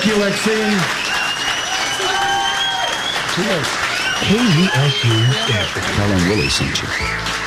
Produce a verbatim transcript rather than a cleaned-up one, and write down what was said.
Thank you, Lexine. K V S U Stanford. Tell him Willie sent you.